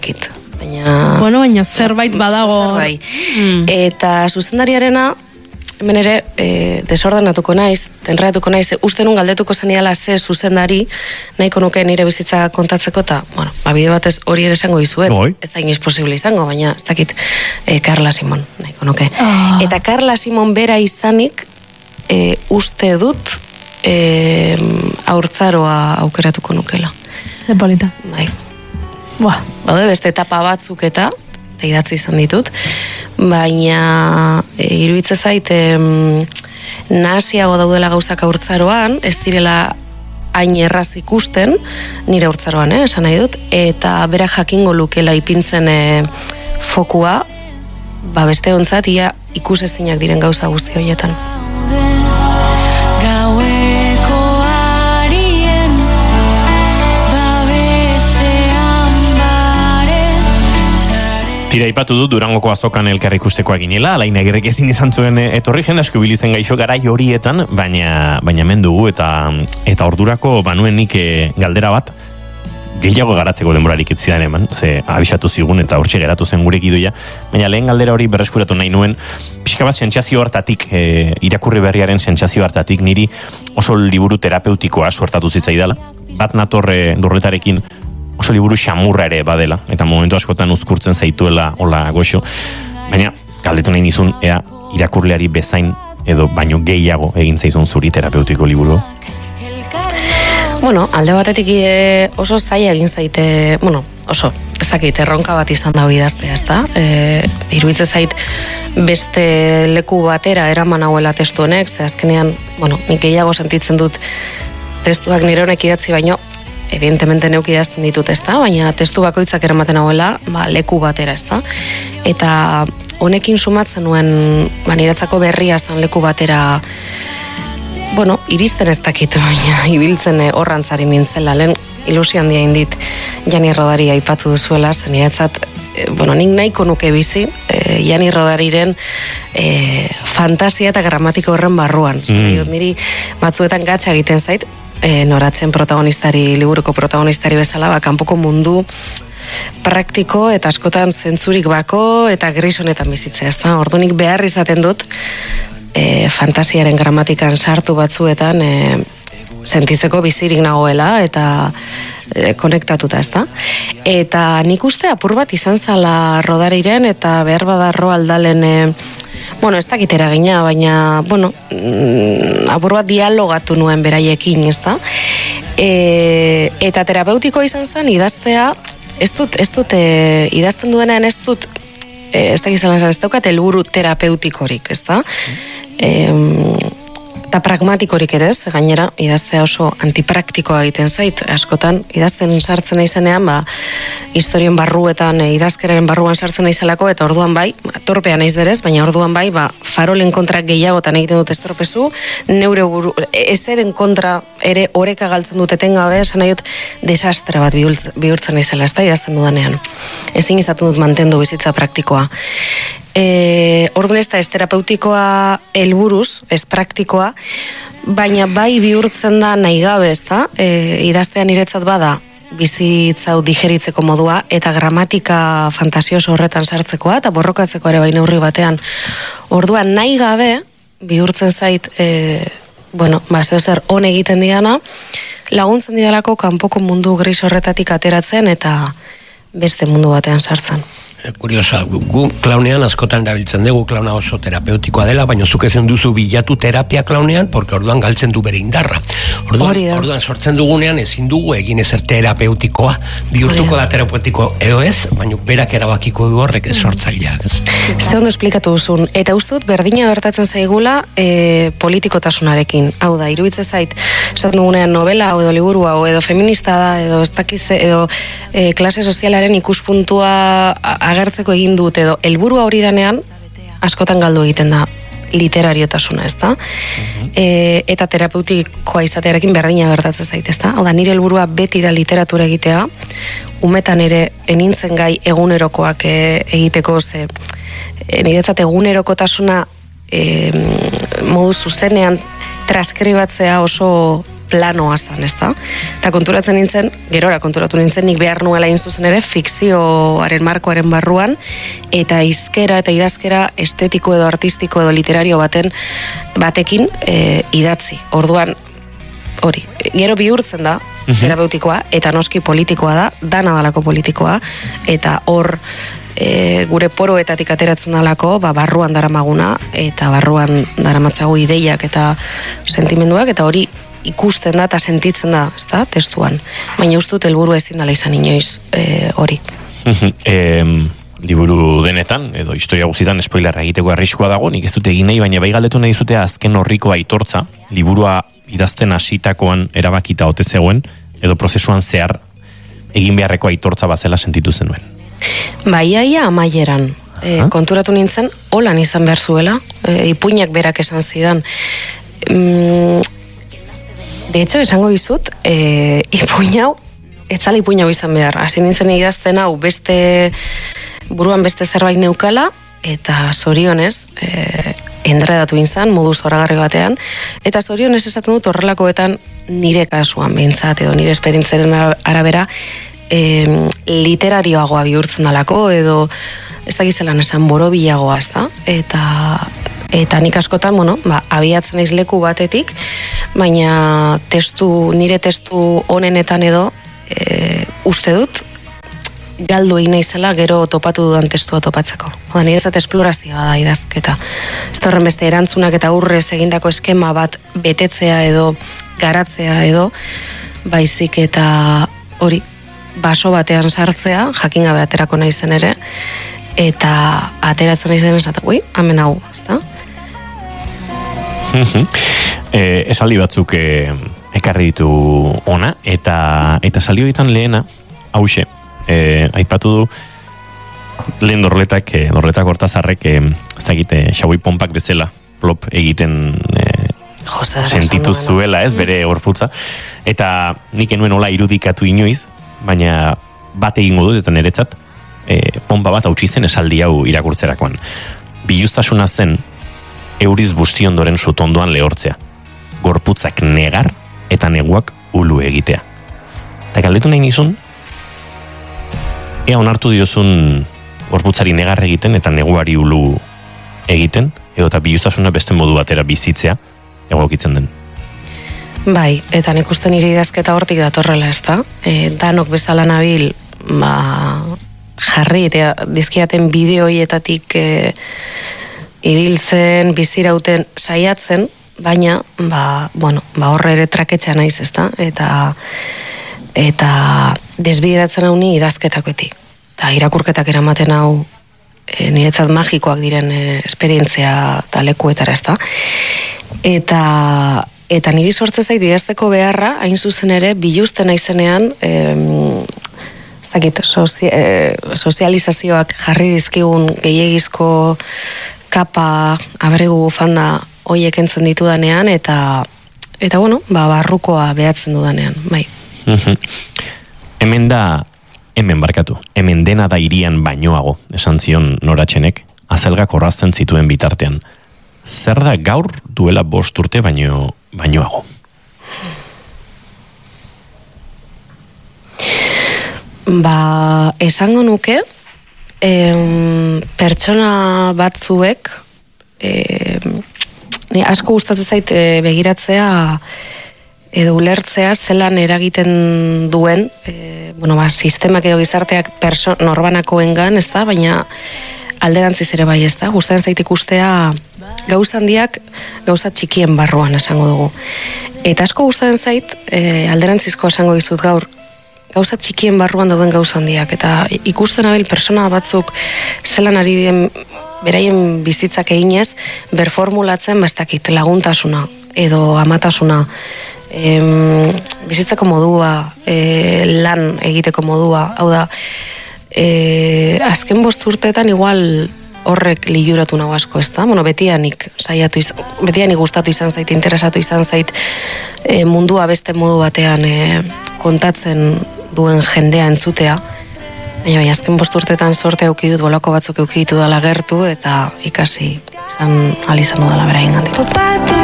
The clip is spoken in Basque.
baina zerbait badago. Eta zuzendariarena, hemen ere, desordenatuko naiz, tenratuko naiz, uste nun galdetuko zeniala ze zuzendari, nahiko nuke nire bizitza kontatzeko, eta, bide batez hori ere esango izuet, ez da iniz posible izango, baina ez dakit Carla Simon, nahiko nuke. Eta Carla Simon bera izanik, uste dut, haurtzaroa aukeratuko nukela. Ze polita. Bai. Baude beste etapa batzuk eta idatzi izan ditut, baina iruditzen zait nahasiago daudela gauzak haurtzaroan, ez direla hain erraz ikusten, nire haurtzaroan, esan nahi dut, eta berak jakingo lukela ipintzen fokua, beste ontzat, ia ikusezinak diren gauza guzti horietan. Tira ipatu du Durangoko azokan elkar ikustekoa ginela, Alain Agirrek ezin izan zuen etorri jende asko bilizen gaixo garai horietan, baina hemen dugu eta ordurako banuen nik galdera bat, gehiago garatzeko denborarik etzidan eman, ze abisatu zigun eta hortxe geratu zen gurek idoia, baina lehen galdera hori berreskuratu nahi nuen, pixka bat sentsazio hartatik, irakurri berriaren sentsazio hartatik, niri oso liburu terapeutikoa suertatu zitzaidala, bat natorre Durretarekin, oso liburu xamurra ere badela, eta momentu askotan uzkurtzen zaituela hola goxo, baina galdetu nahi nizun, ea irakurleari bezain edo baino gehiago egin zaizun zuri terapeutiko liburu? Alde batetik oso zaila egin zaite, oso, ez dakit, erronka bat izan dago idaztea, ez da? Iruditzen zait beste leku batera eraman hauela testu honek, ze azkenean, nik gehiago sentitzen dut testuak nire honek idatzi baino, evidentemente neuk idazten ditut, ez da, baina testu bakoitzak eramaten hauela, leku batera, ez da. Eta honekin sumatzen nuen, niretzako berria zan leku batera, iristen ez dakit, baina ibiltzen horrantzari nintzela, lehen ilusio handia indit Jani Rodari aipatu duzuela, zen niretzat, nik nahiko nuke bizi, Jani Rodariren fantasia eta gramatiko horren barruan. Niri batzuetan gatsa egiten zait, noratzen protagonistari, liburuko protagonistari bezala, kanpoko mundu praktiko eta askotan zentzurik bako eta gris honetan bizitzea, ez da? Ordunik behar izaten dut fantasiaren gramatikan sartu batzuetan sentitzeko bizirik nagoela eta konektatuta, ez da? Eta nik uste apur bat izan zala Rodariren eta behar bada Roaldalen ez dakit eragina, baina, apur bat dialogatu nuen beraiekin, ez da? Eta terapeutiko izan zen, idaztea, ez dut, idazten duenean ez dut, ez dakit zelan ez daukat, helburu terapeutikorik, ez da? Eta pragmatikorik ere ez, gainera, idaztea oso antipraktikoa egiten zait, askotan, idazten sartzen naizenean, historien barruetan, idazkeraren barruan sartzen naizelako, eta orduan bai, torpea naiz berez, baina orduan bai, farolen kontra gehiagotan egiten dut estropezu, neure buru, ezeren kontra ere oreka galtzen dut etengabe, esan nahi dut, desastre bat bihurtzen naizela, ez da, idazten dudanean. Ezin izaten dut mantendu bizitza praktikoa. Orduan ez da, ez terapeutikoa helburuz, ez praktikoa, baina bai bihurtzen da nahi gabe, ez da, idaztean niretzat bada bizitzau digeritzeko modua eta gramatika fantasioso horretan sartzekoa eta borrokatzeko ere bai neurri batean. Orduan nahi gabe bihurtzen zait zer on egiten diana, laguntzen dialako kanpoko mundu gris horretatik ateratzen eta beste mundu batean sartzen. Kuriosa, gu klaunean askotan erabiltzen dugu, klauna oso terapeutikoa dela, baina zuk ezen duzu bilatu terapia klaunean, porque orduan galtzen du bere indarra. Orduan sortzen dugunean ezin dugu egin ezer terapeutikoa, bihurtuko da terapeutiko edo ez, baina berak erabakiko du horrek ez sortzaileak. Ze ondo esplikatu duzun, eta uste dut berdina gertatzen zaigula politikotasunarekin. Hau da, iruditzen zait, esaten dugunean novela, edo liburu hau, edo feminista da, edo ez dakiz, edo klase sozialaren ikuspuntua agertzeko egin dut edo helburua hori danean askotan galdu egiten da literariotasuna, ez da? Eta terapeutikoa izatearekin berdina gertatzen zait, ez da? Hau da, nire helburua beti da literatura egitea, umetan ere enintzen gai egunerokoak egiteko, ze niretzat egunerokotasuna modu zuzenean transkribatzea oso planoa zan, ezta? Eta konturatzen nintzen, gerora konturatu nintzen, nik behar nuela zuzen ere, fikzioaren markoaren barruan, eta hizkera eta idazkera estetiko edo artistiko edo literario batekin idatzi. Orduan, hori, gero bihurtzen da, terapeutikoa, eta noski politikoa da, dana dalako politikoa, eta hor gure poroetatik ateratzen dalako, barruan daramaguna, eta barruan daramatzago ideiak eta sentimenduak, eta hori ikusten da eta sentitzen da, ezta, testuan. Baina uste dut helburua ezin dela izan inoiz hori. Liburu denetan, edo historia guztietan spoilerra egiteko arriskua dago, nik ez dute egin nahi, baina bai galdetu nahi zute azken horriko aitortza, liburua idazten hasitakoan erabakita ote zegoen, edo prozesuan zehar egin beharreko aitortza bazela sentitu zenuen. Iaia amaieran konturatu nintzen, holan izan behar zuela, ipuinak berak esan zidan. De hecho, esango dizut, ipuin hau, etzala ipuin hau izan behar. Hasi nintzen idazten hau buruan beste zerbait neukala, eta zorionez, endredatu inzan, modu zoragarri batean, eta zorionez esaten dut horrelakoetan nire kasuan behintzat, edo nire esperintzaren arabera, literarioagoa bihurtzen dalako, edo ez da gizelan esan borobilagoa, ez da? Eta nik askotan, abiatzen naiz leku batetik, baina nire testu honenetan edo, uste dut, galdu egin naizela gero topatu dudan testua topatzeko. Niretzat esplorazioa da idazketa. Ez da horren beste erantzunak eta urrez egindako eskema bat betetzea edo garatzea edo, baizik eta hori, baso batean sartzea, jakin gabe aterako naizen ere, eta ateratzen naizen esate, hemen hau, ez da? Esaldi batzuk ekarri ditu ona, eta esaldi horietan lehena, hause, aipatu du lehen dorletak Hortazarrek ez dakite xaboi pompak bezala plop egiten sentitu zuela, ez, bere gorputza, eta nik enuen hola irudikatu inoiz, baina bat egingo dut eta niretzat pompa bat hautsi zen esaldi hau irakurtzerakoan. Biluztasuna zen euriz busti ondoren sutondoan lehortzea, gorputzak negar eta neguak ulu egitea. Eta galdetu nahi nizun, ea onartu diozun gorputzari negar egiten eta neguari ulu egiten, edo eta biluztasuna beste modu batera bizitzea egokitzen den. Bai, eta nik uste nire idazketa hortik datorrela, ez da? Danok bezala nabil, jarri, eta dizkiaten bideoietatik ibiltzen, bizirauten saiatzen, baina, horre ere traketxea naiz, ez da? Eta desbideratzen hau ni idazketakoetik. Eta irakurketak eramaten hau niretzat magikoak diren esperientzia eta lekuetara, ez da? Eta niri sortze zait idazteko beharra, hain zuzen ere, biluzten naizenean, ez dakit, sozializazioak jarri dizkigun gehiagizko kapa, abregu bufanda hoiek entzen ditudanean, eta barrukoa behatzen dudanean, bai. Hemen dena da irian bainoago, esan zion Noratxenek, azelgak orrazten zituen bitartean. Zer da gaur duela 5 urte bainoago? Esango nuke, pertsona batzuek, asko gustatzen zait begiratzea, edo ulertzea zelan eragiten duen, sistemak edo gizarteak norbanakoengan, ez da, baina alderantziz ere bai, ez da, gustatzen zait ikustea gauza handiak gauza txikien barruan esango dugu. Eta asko gustatzen zait, alderantzizko esango dizut gaur, gauza txikien barruan dauden gauza handiak, eta ikusten abil persona batzuk zelan ari den beraien bizitzak eginez, berformulatzen bastakit laguntasuna edo amatasuna, bizitzako modua, lan egiteko modua, hau da, azken 5 urteetan igual horrek liluratu nago asko, ez da? Betianik gustatu izan zait, interesatu izan zait mundua beste modu batean kontatzen duen jendea entzutea. Baina azken 5 urteetan sorte eukidut, bolako batzuk eukiditu dala gertu, eta ikasi izan dudala beraien gandik.